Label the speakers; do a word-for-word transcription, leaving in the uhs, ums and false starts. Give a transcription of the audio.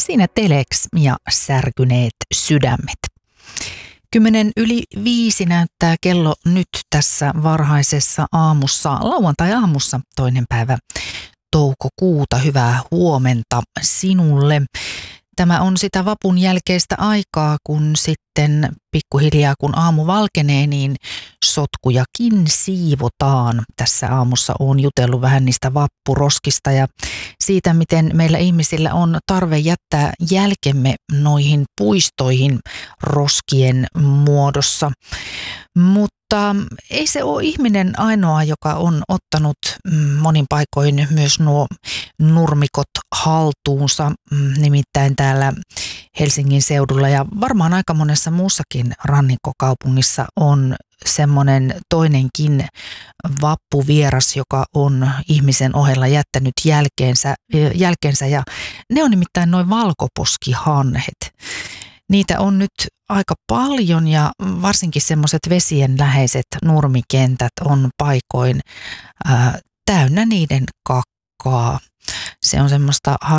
Speaker 1: Siinä Telex ja Särkyneet sydämet. Kymmenen yli viisi näyttää kello nyt tässä varhaisessa aamussa, lauantai-aamussa toinen päivä toukokuuta. Hyvää huomenta sinulle. Tämä on sitä vapun jälkeistä aikaa, kun sitten pikkuhiljaa kun aamu valkenee, niin sotkujakin siivotaan. Tässä aamussa olen jutellut vähän niistä vappuroskista ja siitä, miten meillä ihmisillä on tarve jättää jälkemme noihin puistoihin roskien muodossa. Mutta ei se ole ihminen ainoa, joka on ottanut monin paikoin myös nuo nurmikot haltuunsa, nimittäin täällä Helsingin seudulla ja varmaan aika monessa muussakin rannikkokaupungissa on semmoinen toinenkin vappuvieras, joka on ihmisen ohella jättänyt jälkeensä, jälkeensä ja ne on nimittäin noin valkoposkihanhet. Niitä on nyt aika paljon ja varsinkin semmoiset vesien läheiset nurmikentät on paikoin ää, täynnä niiden kakkaa. Se on semmoista